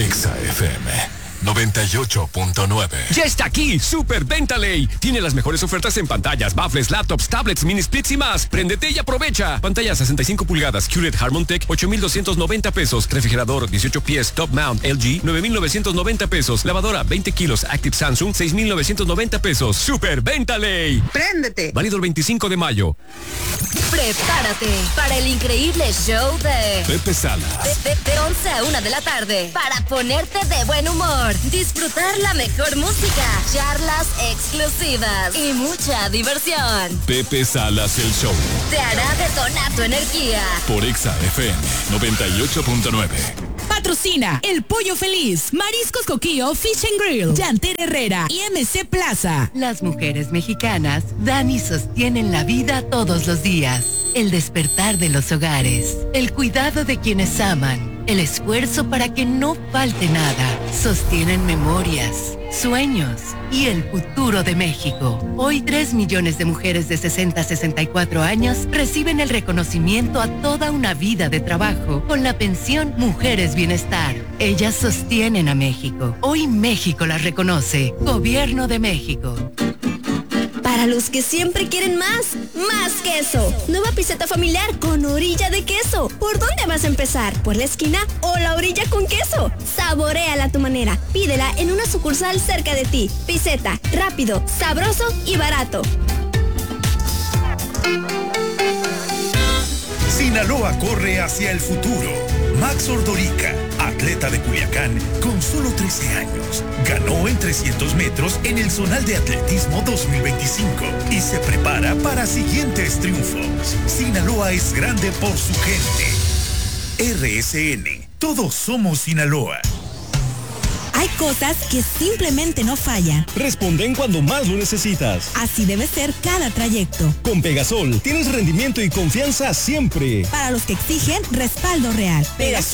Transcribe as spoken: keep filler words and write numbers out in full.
Exa F M noventa y ocho punto nueve. Ya está aquí, Super Venta Ley. Tiene las mejores ofertas en pantallas, baffles, laptops, tablets, mini splits y más. Préndete y aprovecha. Pantalla sesenta y cinco pulgadas, Q L E D Harmon-Tech, ocho mil doscientos noventa pesos. Refrigerador, dieciocho pies, Top Mount, L G, nueve mil novecientos noventa pesos. Lavadora, veinte kilos, Active Samsung, seis mil novecientos noventa pesos. Super Venta Ley. Préndete. Válido el veinticinco de mayo. Prepárate para el increíble show de Pepe Salas. De, de, de once a una de la tarde. Para ponerte de buen humor, disfrutar la mejor música, charlas exclusivas y mucha diversión. Pepe Salas, el show. Te hará detonar tu energía. Por Exa F M noventa y ocho punto nueve. Patrocina El Pollo Feliz, Mariscos Coquillo, Fish and Grill, Yanter Herrera y M C Plaza. Las mujeres mexicanas dan y sostienen la vida todos los días. El despertar de los hogares, el cuidado de quienes aman, el esfuerzo para que no falte nada. Sostienen memorias, sueños y el futuro de México. Hoy tres millones de mujeres de sesenta a sesenta y cuatro años reciben el reconocimiento a toda una vida de trabajo con la pensión Mujeres Bienestar. Ellas sostienen a México. Hoy México las reconoce. Gobierno de México. Para los que siempre quieren más, más queso. Nueva piseta familiar con orilla de queso. ¿Por dónde vas a empezar? ¿Por la esquina o la orilla con queso? Saboréala a tu manera. Pídela en una sucursal cerca de ti. Piseta, rápido, sabroso y barato. Sinaloa corre hacia el futuro. Max Ordorica, atleta de Culiacán, con solo trece años, ganó en trescientos metros en el Zonal de Atletismo dos mil veinticinco y se prepara para siguientes triunfos. Sinaloa es grande por su gente. R S N, todos somos Sinaloa. Hay cosas que simplemente no fallan. Responden cuando más lo necesitas. Así debe ser cada trayecto. Con Pegasol tienes rendimiento y confianza siempre. Para los que exigen respaldo real. Pegasol.